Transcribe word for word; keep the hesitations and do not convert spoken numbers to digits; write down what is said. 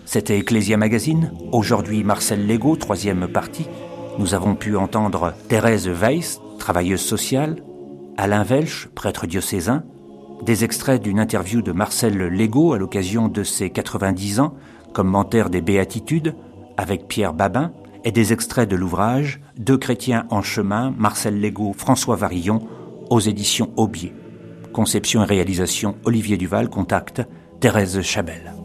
C'était Ecclésia Magazine. Aujourd'hui, Marcel Legault, troisième partie. Nous avons pu entendre Thérèse Weiss, travailleuse sociale, Alain Welch, prêtre diocésain, des extraits d'une interview de Marcel Legault à l'occasion de ses quatre-vingt-dix ans, commentaire des Béatitudes, avec Pierre Babin, et des extraits de l'ouvrage « Deux chrétiens en chemin, Marcel Legault, François Varillon » aux éditions Aubier. Conception et réalisation Olivier Duval, contact Thérèse Chabel.